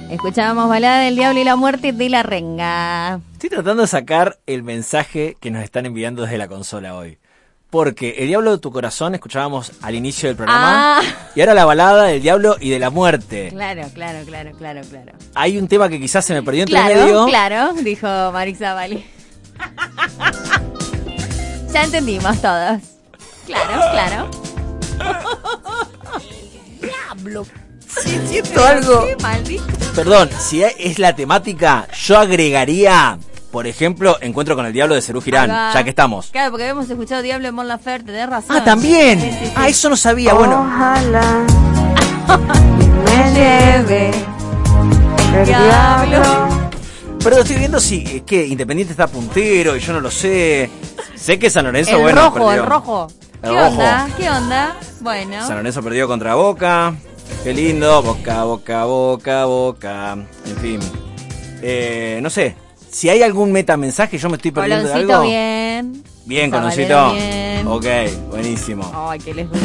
Escuchábamos Balada del Diablo y la Muerte de la Renga. Estoy tratando de sacar el mensaje que nos están enviando desde la consola hoy. Porque El Diablo de tu Corazón escuchábamos al inicio del programa. Y ahora la Balada del Diablo y de la Muerte. Claro. Hay un tema que quizás se me perdió entre medio. Claro, dijo Marisa Vali. Ya entendimos todos. Claro. Diablo. Sí, siento algo. Qué maldito. Perdón, si es la temática, yo agregaría, por ejemplo, Encuentro con el Diablo de Serú Girán, ya que estamos. Claro, porque habíamos escuchado Diablo en Mon Laferte, tenés razón. ¿También? Sí. Eso no sabía, bueno. Ojalá me lleve el diablo. Pero estoy viendo si es que Independiente está puntero y yo no lo sé. Sé que San Lorenzo, el bueno, rojo, perdió. El rojo. ¿Qué onda? Bueno. San Lorenzo perdió contra Boca. Qué lindo. Boca. En fin. No sé. Si hay algún metamensaje, yo me estoy perdiendo de algo. Bien. Bien, Coloncito. Bien. Ok, buenísimo. Ay, que les dure.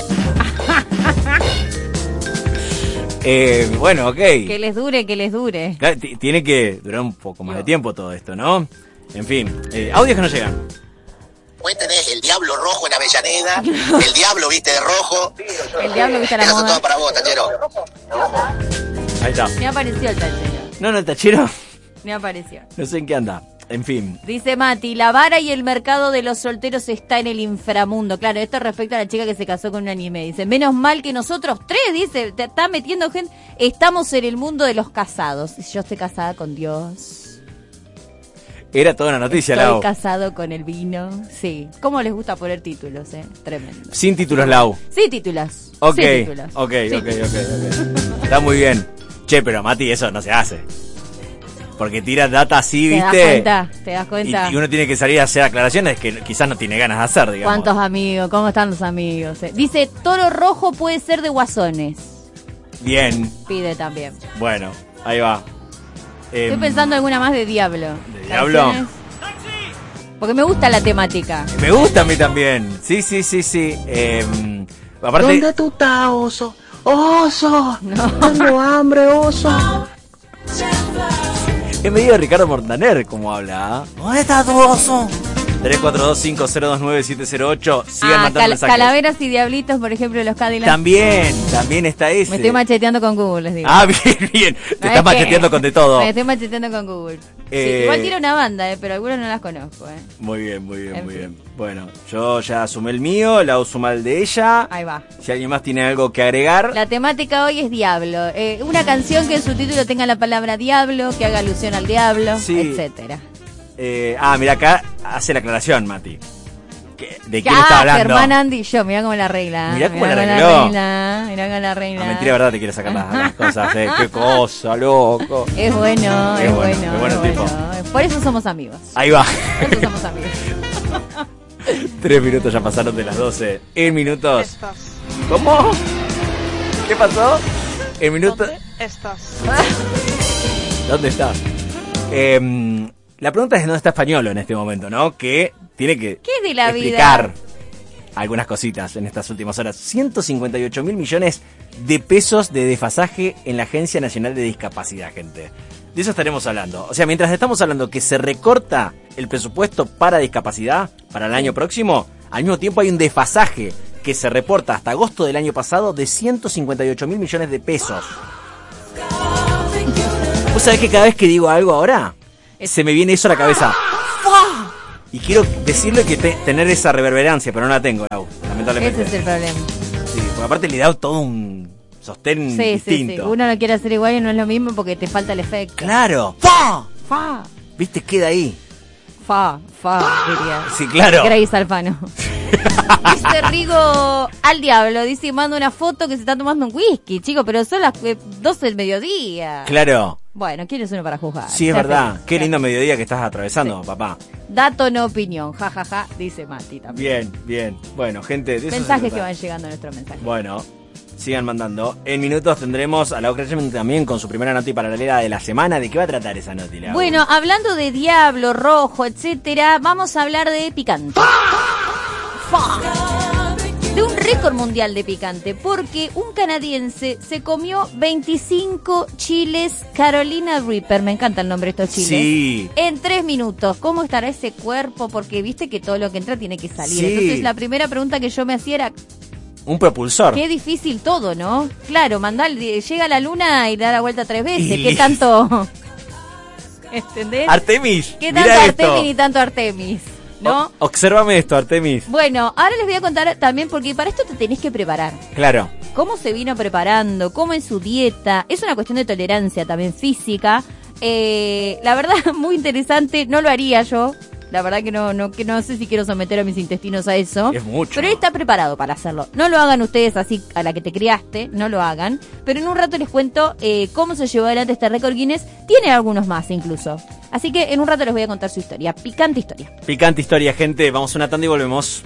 Bueno, ok. Que les dure. Claro, tiene que durar un poco más de tiempo todo esto, ¿no? En fin, audios que no llegan. Vos tenés el diablo rojo en Avellaneda, el diablo viste de rojo. El diablo viste a la Eso es moda. todo para vos, tachero. Ahí está. Me apareció el tachero. No, el tachero. Me apareció. No sé en qué anda. En fin. Dice Mati, la vara y el mercado de los solteros está en el inframundo. Claro, esto respecto a la chica que se casó con un anime. Dice, menos mal que nosotros tres, dice, te está metiendo gente. Estamos en el mundo de los casados. Yo estoy casada con Dios. Era toda una noticia, Estoy Lau. casado con el vino. Sí. ¿Cómo les gusta poner títulos, Tremendo. Sin títulos, Lau. Sí, títulos. Ok, Sí, títulos. ok. Sí. Está muy bien. Che, pero Mati, eso no se hace. Porque tira data así, ¿viste? ¿Te das cuenta? Y uno tiene que salir a hacer aclaraciones que quizás no tiene ganas de hacer, digamos. ¿Cuántos amigos? ¿Cómo están los amigos? Dice, toro rojo puede ser de guasones. Bien. Pide también. Bueno, ahí va. Estoy pensando alguna más de Diablo. ¿De Diablo? ¿Canciones? Porque me gusta la temática. Me gusta a mí también. Sí. Aparte, ¿Dónde tú estás, oso? ¡Oso! Tengo hambre, oso. es medio de Ricardo Montaner como habla. ¿Dónde está tu oso? 342-5029708. Sigan mandando mensajes. Calaveras y diablitos, por ejemplo, los Cadillacs. También está ese. Me estoy macheteando con Google, les digo. Bien. Te estás macheteando con de todo. Me estoy macheteando con Google. Sí, igual tira una banda, pero algunas no las conozco. Muy bien. Bueno, yo ya sumé el mío, la suma el de ella. Ahí va. Si alguien más tiene algo que agregar. La temática hoy es Diablo. Una canción que en su título tenga la palabra Diablo, que haga alusión al diablo, Sí. etcétera. Mira, acá hace la aclaración, Mati. ¿De quién está hablando? Germán Andy y yo, mirá cómo la arregla. Mirá cómo la arregló. Mirá cómo la arregla. Mentira, verdad, te quiere sacar las cosas. Qué cosa, loco. Es bueno. Es bueno tipo. Por eso somos amigos. Ahí va. Por eso somos amigos. 3 minutos ya pasaron de las 12. En minutos. Estás. ¿Cómo? ¿Qué pasó? En minutos. ¿Dónde estás? ¿Dónde está? La pregunta es dónde está Españolo en este momento, ¿no? Que tiene que ¿Qué es de la explicar vida? algunas cositas en estas últimas horas. 158 mil millones de pesos de desfasaje en la Agencia Nacional de Discapacidad, gente. De eso estaremos hablando. O sea, mientras estamos hablando que se recorta el presupuesto para discapacidad para el año próximo, al mismo tiempo hay un desfasaje que se reporta hasta agosto del año pasado de 158 mil millones de pesos. ¿Vos sabés que cada vez que digo algo ahora, se me viene eso a la cabeza? Y quiero decirle que tener esa reverberancia, pero no la tengo, lamentablemente. Ese es el problema. Sí, porque aparte le da todo un sostén distinto. Sí. Uno no quiere hacer igual y no es lo mismo porque te falta el efecto. ¡Claro! ¡Fa! Fa. ¿Viste? Queda ahí. Fa, diría. Sí, claro. Grace Alfano. Dice Rigo al diablo, dice, manda una foto que se está tomando un whisky, chico, pero son las 12 del mediodía. Claro. Bueno, ¿quién es uno para juzgar? Sí, es Sea verdad. feliz. Qué lindo mediodía que estás atravesando, papá. Dato no opinión, jajaja, dice Mati también. Bien. Bueno, gente, de eso se Mensajes que trata. van llegando a nuestro mensaje. Bueno, sigan mandando. En minutos tendremos a Lau Crescent también con su primera noti paralela de la semana. ¿De qué va a tratar esa noti, Lau? Bueno, hablando de diablo, rojo, etcétera, vamos a hablar de picante. de un récord mundial de picante, porque un canadiense se comió 25 chiles Carolina Reaper, me encanta el nombre de estos chiles, Sí. en 3 minutos. ¿Cómo estará ese cuerpo? Porque viste que todo lo que entra tiene que salir. Sí. Entonces la primera pregunta que yo me hacía era, Un propulsor. qué difícil todo, ¿no? Claro, llega a la luna y da la vuelta 3 veces. Y ¿Qué tanto? ¿Entendés? Artemis, ¿Qué mirá tanto esto. Artemis ni tanto Artemis? ¿No? Obsérvame esto, Artemis. Bueno, ahora les voy a contar también, porque para esto te tenés que preparar. Claro. Cómo se vino preparando, cómo es su dieta. Es una cuestión de tolerancia también física. La verdad, muy interesante. No lo haría yo. La verdad que no sé si quiero someter a mis intestinos a eso. Es mucho. Pero él está preparado para hacerlo. No lo hagan ustedes así a la que te criaste, no lo hagan. Pero en un rato les cuento cómo se llevó adelante este récord Guinness. Tiene algunos más incluso. Así que en un rato les voy a contar su historia. Picante historia. Picante historia, gente. Vamos a una tanda y volvemos.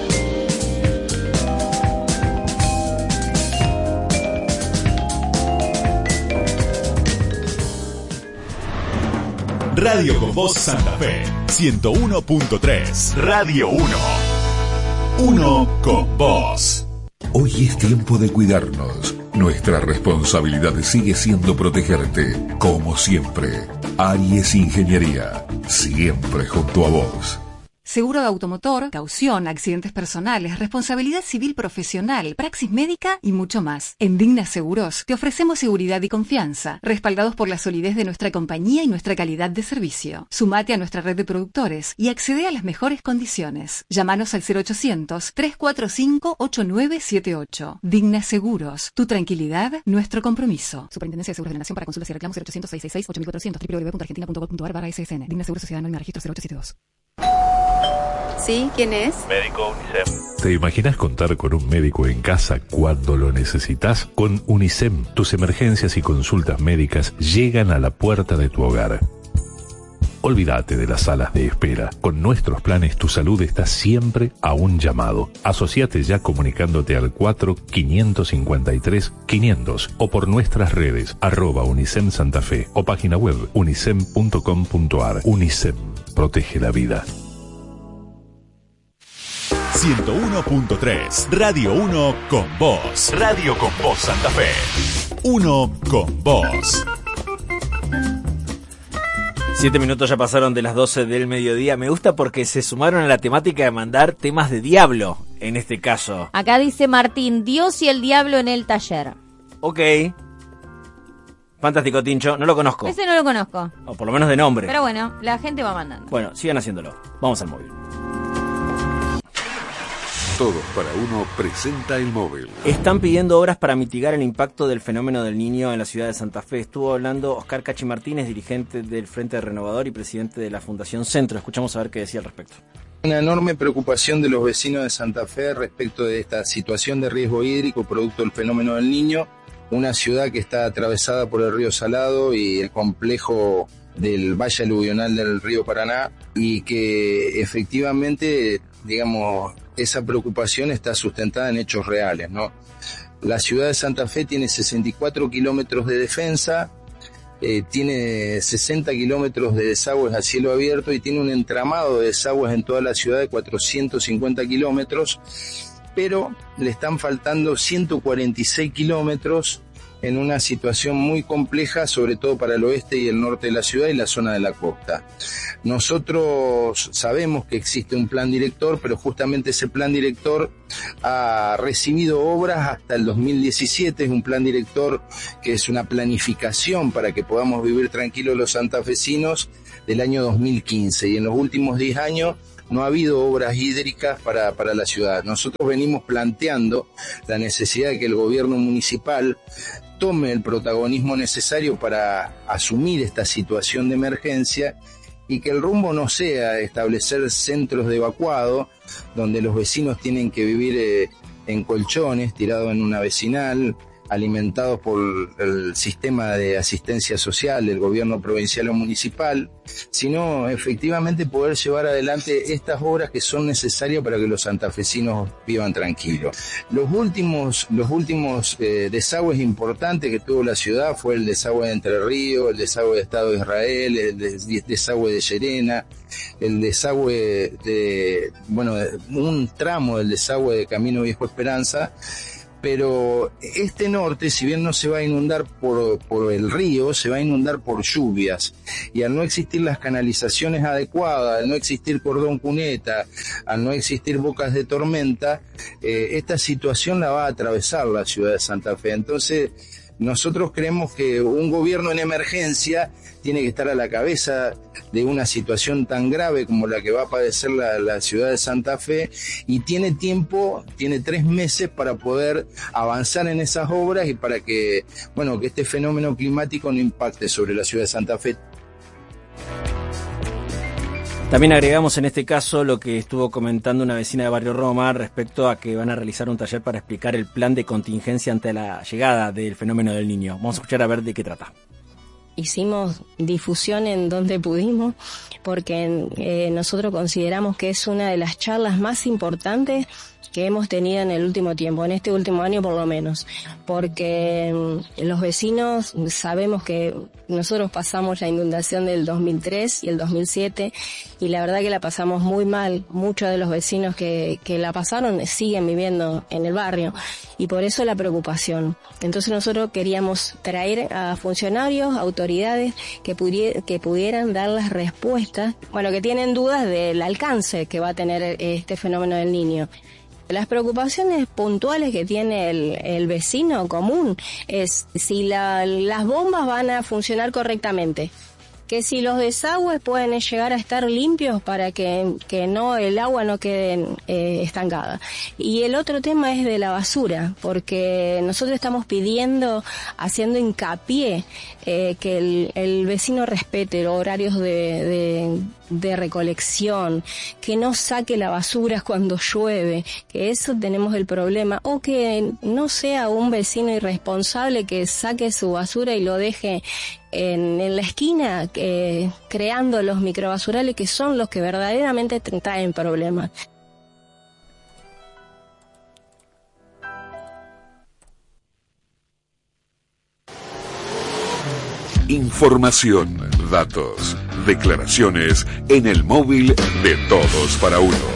Radio con Voz Santa Fe, 101.3. Radio 1. Uno con vos. Hoy es tiempo de cuidarnos. Nuestra responsabilidad sigue siendo protegerte, como siempre. Aries Ingeniería, siempre junto a vos. Seguro de automotor, caución, accidentes personales, responsabilidad civil profesional, praxis médica y mucho más. En Digna Seguros te ofrecemos seguridad y confianza, respaldados por la solidez de nuestra compañía y nuestra calidad de servicio. Sumate a nuestra red de productores y accede a las mejores condiciones. Llámanos al 0800-345-8978. Digna Seguros, tu tranquilidad, nuestro compromiso. Superintendencia de Seguros de la Nación. Para consultas y reclamos 0800-666-8400 www.argentina.gov.ar/ssn. Digna Seguros Sociedad Anónima Registro 0872. ¿Sí? ¿Quién es? Médico UNICEF. ¿Te imaginas contar con un médico en casa cuando lo necesitas? Con UNICEM, tus emergencias y consultas médicas llegan a la puerta de tu hogar. Olvídate de las salas de espera. Con nuestros planes tu salud está siempre a un llamado. Asociate ya comunicándote al 4-553-500 o por nuestras redes @UNICEM Santa Fe o página web unicem.com.ar. UNICEM, protege la vida. 101.3. Radio 1 con vos. Radio con Voz Santa Fe. Uno con vos. 7 minutos ya pasaron de las 12 del mediodía. Me gusta porque se sumaron a la temática de mandar temas de Diablo, en este caso. Acá dice Martín, Dios y el diablo en el taller. Ok. Fantástico, Tincho. No lo conozco. Ese no lo conozco. O por lo menos de nombre. Pero bueno, la gente va mandando. Bueno, sigan haciéndolo. Vamos al móvil. Todos para uno presenta el móvil. Están pidiendo obras para mitigar el impacto del fenómeno del Niño en la ciudad de Santa Fe. Estuvo hablando Oscar Cachi Martínez, dirigente del Frente Renovador y presidente de la Fundación Centro. Escuchamos a ver qué decía al respecto. Una enorme preocupación de los vecinos de Santa Fe respecto de esta situación de riesgo hídrico producto del fenómeno del Niño. Una ciudad que está atravesada por el río Salado y el complejo del valle aluvional del río Paraná, y que efectivamente, digamos, esa preocupación está sustentada en hechos reales, ¿no? La ciudad de Santa Fe tiene 64 kilómetros de defensa, tiene 60 kilómetros de desagües a cielo abierto y tiene un entramado de desagües en toda la ciudad de 450 kilómetros, pero le están faltando 146 kilómetros en una situación muy compleja, sobre todo para el oeste y el norte de la ciudad y la zona de la costa. Nosotros sabemos que existe un plan director, pero justamente ese plan director ha recibido obras hasta el 2017, es un plan director que es una planificación para que podamos vivir tranquilos los santafesinos del año 2015, y en los últimos 10 años no ha habido obras hídricas para la ciudad. Nosotros venimos planteando la necesidad de que el gobierno municipal tome el protagonismo necesario para asumir esta situación de emergencia y que el rumbo no sea establecer centros de evacuado donde los vecinos tienen que vivir en colchones, tirados en una vecinal, alimentados por el sistema de asistencia social del gobierno provincial o municipal, sino efectivamente poder llevar adelante estas obras que son necesarias para que los santafesinos vivan tranquilos. Los últimos desagües importantes que tuvo la ciudad fue el desagüe de Entre Ríos, el desagüe de Estado de Israel, el desagüe de Llerena, el desagüe un tramo del desagüe de Camino Viejo Esperanza. Pero este norte, si bien no se va a inundar por el río, se va a inundar por lluvias. Y al no existir las canalizaciones adecuadas, al no existir cordón cuneta, al no existir bocas de tormenta, esta situación la va a atravesar la ciudad de Santa Fe. Entonces, nosotros creemos que un gobierno en emergencia tiene que estar a la cabeza de una situación tan grave como la que va a padecer la ciudad de Santa Fe, y tiene tiempo, tiene 3 meses para poder avanzar en esas obras y para que este fenómeno climático no impacte sobre la ciudad de Santa Fe. También agregamos en este caso lo que estuvo comentando una vecina de Barrio Roma respecto a que van a realizar un taller para explicar el plan de contingencia ante la llegada del fenómeno del Niño. Vamos a escuchar a ver de qué trata. Hicimos difusión en donde pudimos, porque nosotros consideramos que es una de las charlas más importantes que hemos tenido en el último tiempo, en este último año por lo menos, porque los vecinos sabemos que nosotros pasamos la inundación del 2003 y el 2007 y la verdad que la pasamos muy mal. Muchos de los vecinos que la pasaron siguen viviendo en el barrio y por eso la preocupación. Entonces nosotros queríamos traer a funcionarios, autoridades que pudieran dar las respuestas, que tienen dudas del alcance que va a tener este fenómeno del Niño. Las preocupaciones puntuales que tiene el vecino común es si las bombas van a funcionar correctamente, que si los desagües pueden llegar a estar limpios para que el agua no quede estancada. Y el otro tema es de la basura, porque nosotros estamos haciendo hincapié que el vecino respete los horarios de recolección, que no saque la basura cuando llueve, que eso tenemos el problema, o que no sea un vecino irresponsable que saque su basura y lo deje en la esquina, creando los microbasurales que son los que verdaderamente traen problemas. Información, datos, declaraciones en el móvil de Todos para Uno.